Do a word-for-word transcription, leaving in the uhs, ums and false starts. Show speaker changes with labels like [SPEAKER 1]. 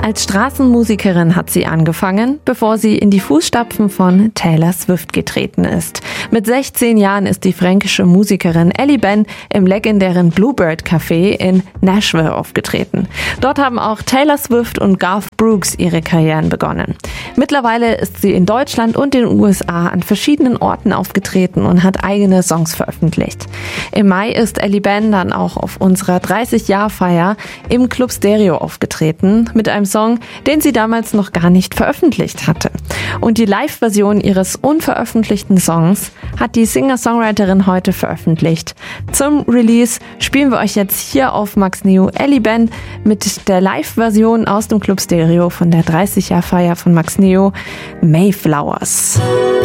[SPEAKER 1] Als Straßenmusikerin hat sie angefangen, bevor sie in die Fußstapfen von Taylor Swift getreten ist. Mit sechzehn Jahren ist die fränkische Musikerin Ellie Ben im legendären Bluebird Café in Nashville aufgetreten. Dort haben auch Taylor Swift und Garth Brooks ihre Karrieren begonnen. Mittlerweile ist sie in Deutschland und den U S A an verschiedenen Orten aufgetreten und hat eigene Songs veröffentlicht. Im Mai ist Ellie Ben dann auch auf unserer dreißig-Jahr-Feier im Club Stereo aufgetreten mit einem Song, den sie damals noch gar nicht veröffentlicht hatte. Und die Live-Version ihres unveröffentlichten Songs hat die Singer-Songwriterin heute veröffentlicht. Zum Release spielen wir euch jetzt hier auf Max Neo Ellie Ben mit der Live-Version aus dem Club Stereo von der dreißig-Jahr-Feier von Max Neo, Mayflowers.